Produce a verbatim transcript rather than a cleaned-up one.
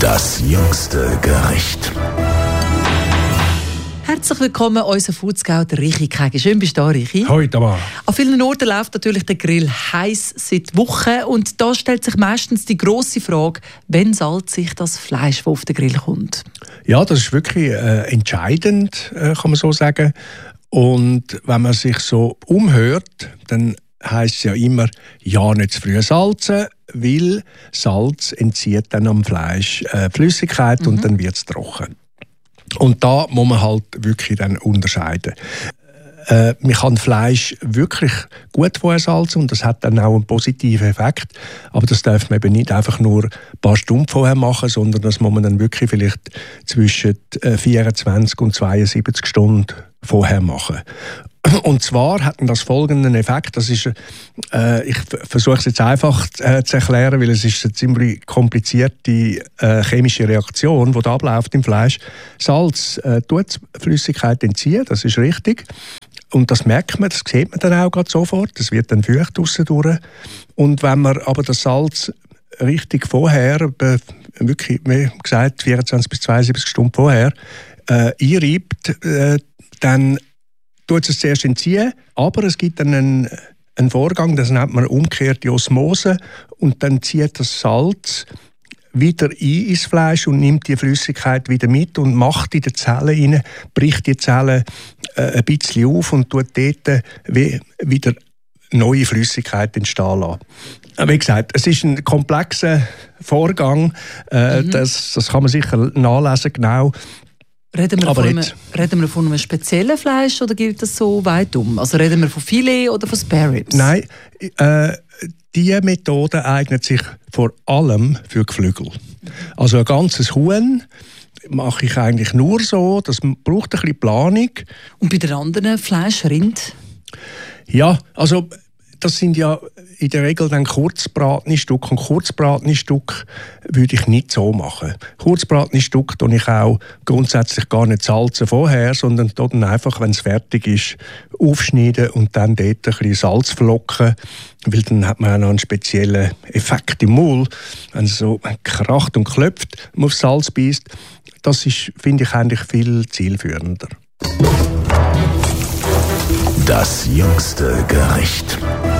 Das jüngste Gericht. Herzlich willkommen, unser Foodscout Richi Kägi. Schön bist du da, Richi. Hoi, Tamara. An vielen Orten läuft natürlich der Grill heiß seit Wochen. Und da stellt sich meistens die grosse Frage, wann salzt sich das Fleisch, das auf den Grill kommt? Ja, das ist wirklich äh, entscheidend, äh, kann man so sagen. Und wenn man sich so umhört, dann heisst es ja immer, ja, nicht zu früh salzen, weil Salz entzieht dann am Fleisch äh, Flüssigkeit mhm. und dann wird es trocken. Und da muss man halt wirklich dann unterscheiden. Äh, man kann Fleisch wirklich gut vorher salzen und das hat dann auch einen positiven Effekt. Aber das darf man eben nicht einfach nur ein paar Stunden vorher machen, sondern das muss man dann wirklich vielleicht zwischen vierundzwanzig und zweiundsiebzig Stunden vorher machen. Und zwar hat das folgenden Effekt. Das ist, äh, ich versuche es jetzt einfach äh, zu erklären, weil es ist eine ziemlich komplizierte äh, chemische Reaktion, die da abläuft im Fleisch. Salz äh, tut Flüssigkeit entziehen, das ist richtig. Und das merkt man, das sieht man dann auch gerade sofort. Das wird dann feucht draussen. Und wenn man aber das Salz richtig vorher, äh, wirklich, wie gesagt, vierundzwanzig bis zweiundsiebzig Stunden vorher, äh, einreibt, äh, dann tut es zuerst entziehen, aber es gibt dann einen, einen Vorgang, das nennt man umgekehrte Osmose, und dann zieht das Salz wieder ein ins Fleisch und nimmt die Flüssigkeit wieder mit und macht in die Zellen rein, bricht die Zellen äh, ein bisschen auf und tut dort wie, wieder neue Flüssigkeit entstehen lassen. Wie gesagt, es ist ein komplexer Vorgang, äh, mhm. das, das kann man sicher nachlesen, genau. Reden wir, von einem, reden wir von einem speziellen Fleisch oder gilt das so weit um? Also reden wir von Filet oder von Spare Ribs? Nein, äh, diese Methode eignet sich vor allem für Geflügel. Also ein ganzes Huhn mache ich eigentlich nur so, das braucht ein bisschen Planung. Und bei den anderen Fleisch, Rind? Ja, also das sind ja in der Regel dann kurzbratene Stücke. Und kurzbratene Stücke würde ich nicht so machen. Kurzbratene Stücke tue ich auch grundsätzlich gar nicht salzen vorher, sondern dann einfach, wenn es fertig ist, aufschneiden und dann dort ein bisschen Salz flocken. Weil dann hat man auch noch einen speziellen Effekt im Maul. Wenn es so kracht und klopft, man auf Salz beißt. Das ist, finde ich, eigentlich viel zielführender. Das jüngste Gericht.